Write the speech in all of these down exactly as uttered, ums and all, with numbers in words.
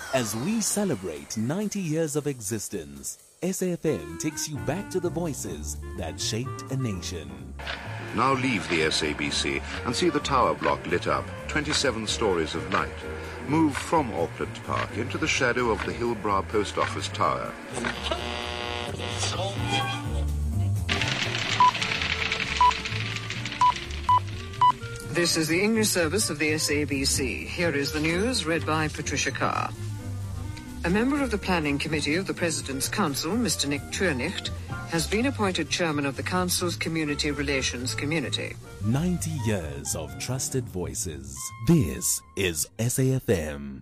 As we celebrate ninety years of existence, S A F M takes you back to the voices that shaped a nation. Now leave the S A B C and see the tower block lit up, twenty-seven stories of light. Move from Auckland Park into the shadow of the Hillbrow Post Office Tower. This is the English service of the S A B C. Here is the news read by Patricia Carr. A member of the Planning Committee of the President's Council, Mister Nick Tuernicht, has been appointed chairman of the Council's Community Relations Community. ninety years of trusted voices. This is S A F M.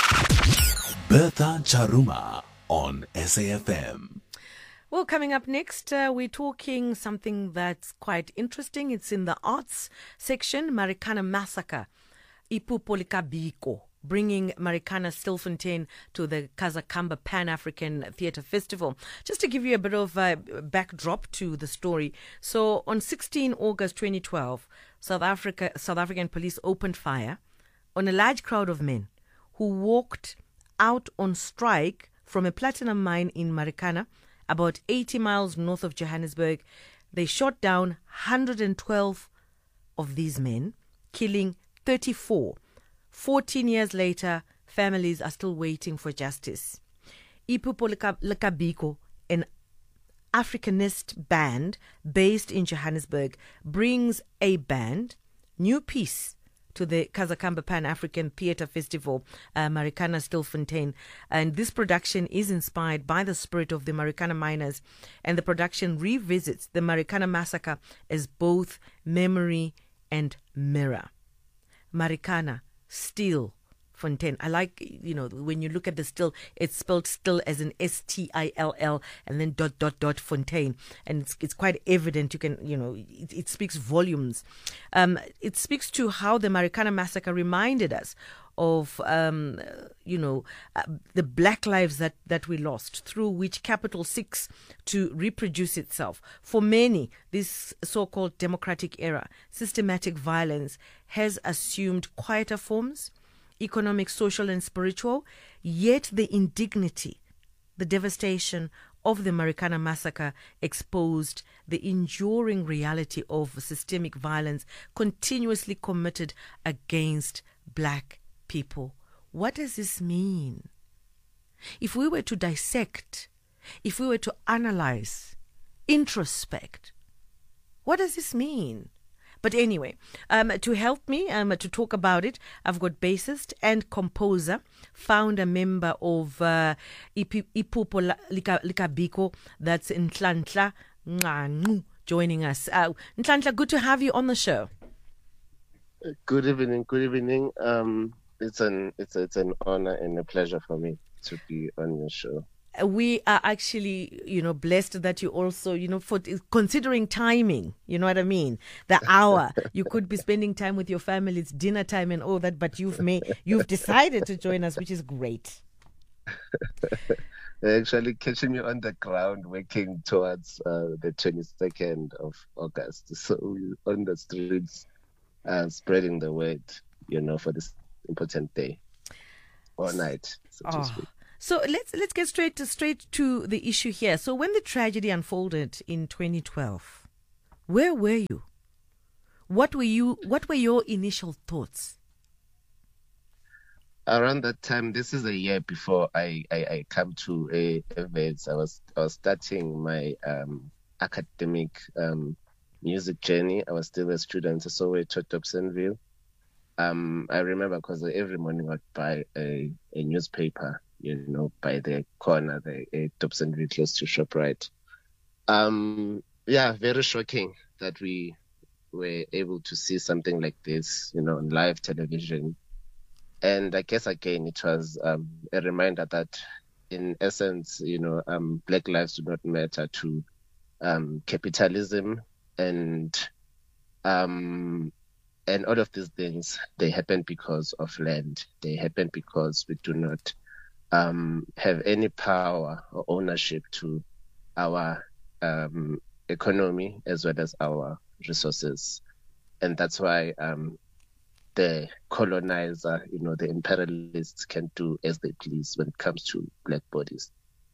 Bertha Charuma on S A F M. Well, coming up next, uh, we're talking something that's quite interesting. It's in the arts section, Marikana Massacre, Ipupolika Biko, bringing Marikana Stilfontein to the Kazakamba Pan-African Theatre Festival. Just to give you a bit of a backdrop to the story. So on the sixteenth of August twenty twelve, South Africa, South African police opened fire on a large crowd of men who walked out on strike from a platinum mine in Marikana, about eighty miles north of Johannesburg. They shot down one hundred twelve of these men, killing thirty-four. fourteen years later, families are still waiting for justice. Ipupolika Biko, an Africanist band based in Johannesburg, brings a band, new piece, to the Kazakamba Pan-African Theatre Festival, uh, Marikana Stilfontein. And this production is inspired by the spirit of the Marikana miners, and the production revisits the Marikana massacre as both memory and mirror. Marikana, still, Fontaine. I like, you know, when you look at the still, it's spelled still as an S T I L L and then dot, dot, dot, Fontaine. And it's, it's quite evident. You can, you know, it, it speaks volumes. Um, it speaks to how the Marikana massacre reminded us of, um, you know, uh, the black lives that, that we lost, through which capital seeks to reproduce itself. For many, this so-called democratic era, systematic violence has assumed quieter forms, economic, social, and spiritual, yet the indignity, the devastation of the Marikana massacre exposed the enduring reality of systemic violence continuously committed against black people. What does this mean? If we were to dissect, if we were to analyze, introspect, what does this mean? But anyway, um, to help me um, to talk about it, I've got bassist and composer, founder member of uh, Ipupolika Biko, that's Nhlanhla Ngqanqu, joining us. Uh, Nhlanhla, good to have you on the show. Good evening. Good evening. Um, it's an it's it's an honor and a pleasure for me to be on your show. We are actually, you know, blessed that you also, you know, for considering timing, you know what I mean? The hour, you could be spending time with your family, it's dinner time and all that, but you've made, you've decided to join us, which is great. They're actually catching me on the ground working towards uh, the twenty-second of August. So we're on the streets uh, spreading the word, you know, for this important day or night, so oh. to speak. So let's let's get straight to straight to the issue here. So when the tragedy unfolded in twenty twelve, where were you? What were you? What were your initial thoughts? Around that time, this is a year before I I, I come to a Wits. I was I was starting my um, academic um, music journey. I was still a student, so we taught Dobsonville. Um, I remember because every morning I'd buy a, a newspaper, you know, by the corner, the uh, Dobsonville close to ShopRite. Um, yeah, very shocking that we were able to see something like this, you know, on live television. And I guess, again, it was um, a reminder that, in essence, you know, um, Black lives do not matter to um, capitalism and um, and all of these things. They happen because of land. They happen because we do not um, have any power or ownership to our um, economy as well as our resources. And that's why um, the colonizer, you know, the imperialists can do as they please when it comes to black bodies.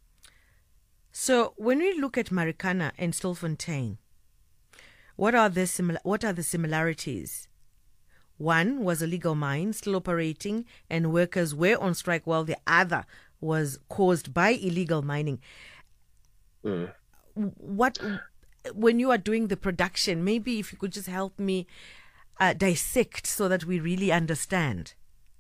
So when we look at Marikana and Stilfontein, what are the simil- what are the similarities? One was a legal mine still operating and workers were on strike, while the other was caused by illegal mining. Mm. What, when you are doing the production, maybe if you could just help me uh, dissect so that we really understand.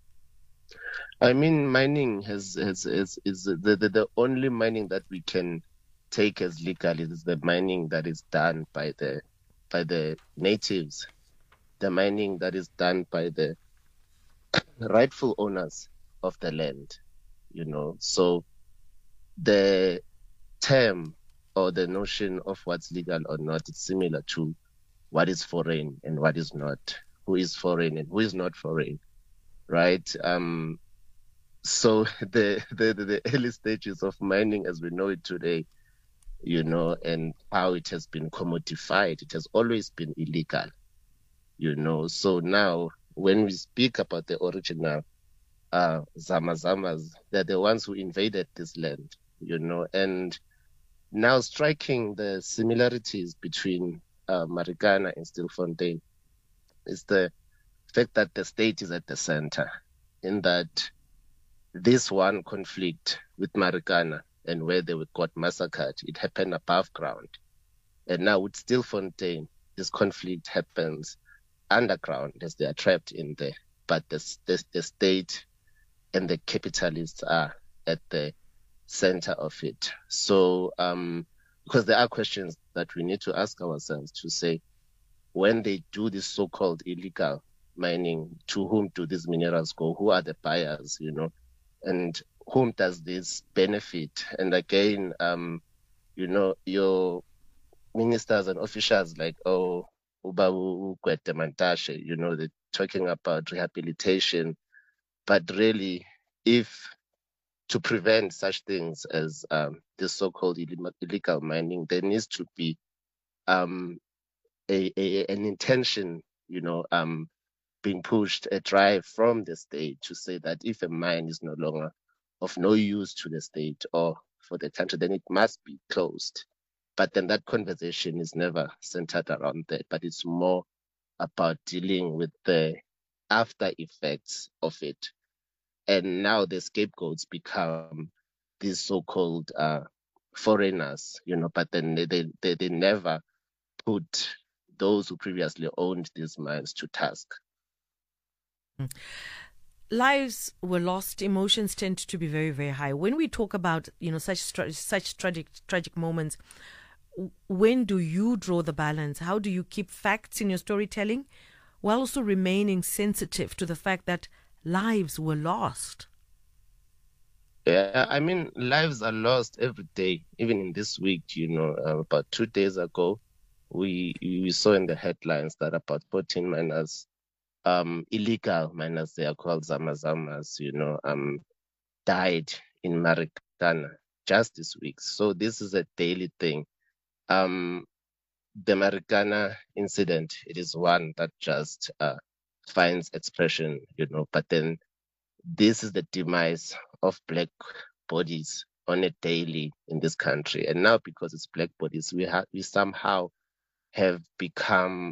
I mean, mining has, has, has is the, the the only mining that we can take as legal is the mining that is done by the by the natives, the mining that is done by the rightful owners of the land, you know. So the term or the notion of what's legal or not is similar to what is foreign and what is not, who is foreign and who is not foreign, right? Um, so the, the, the early stages of mining as we know it today, you know, and how it has been commodified, it has always been illegal, you know. So now when we speak about the original uh, Zamazamas, they're the ones who invaded this land, you know, and now striking the similarities between uh, Marikana and Stilfontein is the fact that the state is at the center, in that this one conflict with Marikana and where they got massacred, it happened above ground. And now with Stilfontein, this conflict happens underground as they are trapped in there. But the, the, the state and the capitalists are at the center of it. So, um, because there are questions that we need to ask ourselves to say, when they do this so-called illegal mining, to whom do these minerals go? Who are the buyers, you know? And whom does this benefit? And again, um, you know, your ministers and officials like, oh, Ubawu Gwete Mantashe, you know, they're talking about rehabilitation. But really, if to prevent such things as um, this so-called illegal mining, there needs to be um, a, a an intention, you know, um, being pushed, a drive from the state to say that if a mine is no longer of no use to the state or for the country, then it must be closed. But then that conversation is never centered around that, but it's more about dealing with the after effects of it. And now the scapegoats become these so-called uh, foreigners, you know, but then they, they, they never put those who previously owned these mines to task. Lives were lost. Emotions tend to be very, very high. When we talk about, you know, such tra- such tragic tragic moments, when do you draw the balance? How do you keep facts in your storytelling while also remaining sensitive to the fact that lives were lost? Yeah, I mean, lives are lost every day. Even in this week, you know, uh, about two days ago, we we saw in the headlines that about fourteen miners, um, illegal miners, they are called Zamazamas, you know, um, died in Marikana just this week. So this is a daily thing. Um, the Marikana incident, it is one that just uh, finds expression, you know, but then this is the demise of black bodies on a daily in this country. And now because it's black bodies, we have we somehow have become